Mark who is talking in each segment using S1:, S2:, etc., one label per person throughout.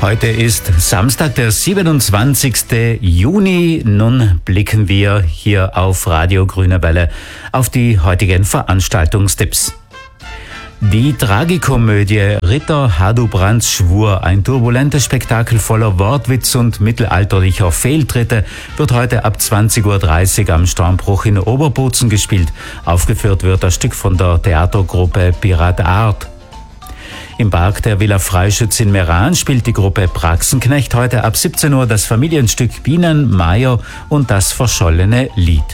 S1: Heute ist Samstag, der 27. Juni. Nun blicken wir hier auf Radio Grüne Welle auf die heutigen Veranstaltungstipps. Die Tragikomödie Ritter Hardubrands Schwur, ein turbulentes Spektakel voller Wortwitz und mittelalterlicher Fehltritte, wird heute ab 20.30 Uhr am Stormbruch in Oberbozen gespielt. Aufgeführt wird das Stück von der Theatergruppe Pirat Art. Im Park der Villa Freischütz in Meran spielt die Gruppe Praxenknecht heute ab 17 Uhr das Familienstück Bienen, Meier und das verschollene Lied.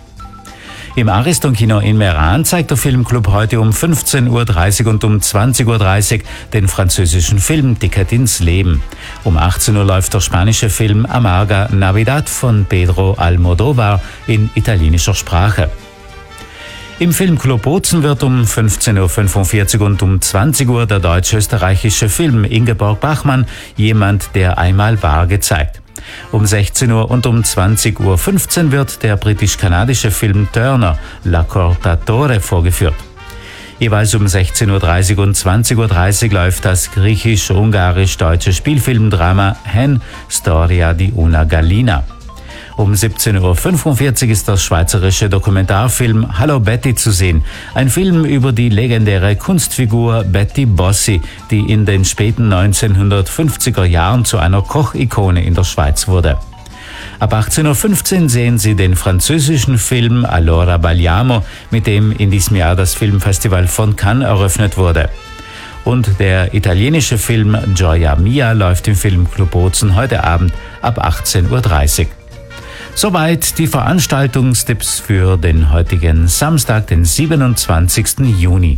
S1: Im Ariston-Kino in Meran zeigt der Filmclub heute um 15.30 Uhr und um 20.30 Uhr den französischen Film Ticket ins Leben. Um 18 Uhr läuft der spanische Film Amarga Navidad von Pedro Almodóvar in italienischer Sprache. Im Filmclub Bozen wird um 15.45 Uhr und um 20 Uhr der deutsch-österreichische Film Ingeborg Bachmann, Jemand, der einmal war, gezeigt. Um 16 Uhr und um 20.15 Uhr wird der britisch-kanadische Film Turner, L'Accordatore, vorgeführt. Jeweils um 16.30 Uhr und 20.30 Uhr läuft das griechisch-ungarisch-deutsche Spielfilmdrama Hen, Storia di una Gallina. Um 17.45 Uhr ist der schweizerische Dokumentarfilm Hallo Betty zu sehen. Ein Film über die legendäre Kunstfigur Betty Bossi, die in den späten 1950er Jahren zu einer Kochikone in der Schweiz wurde. Ab 18.15 Uhr sehen Sie den französischen Film Allora balliamo, mit dem in diesem Jahr das Filmfestival von Cannes eröffnet wurde. Und der italienische Film Gioia Mia läuft im Filmclub Bozen heute Abend ab 18.30 Uhr. Soweit die Veranstaltungstipps für den heutigen Samstag, den 27. Juni.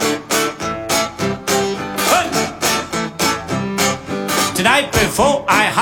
S2: Tonight before I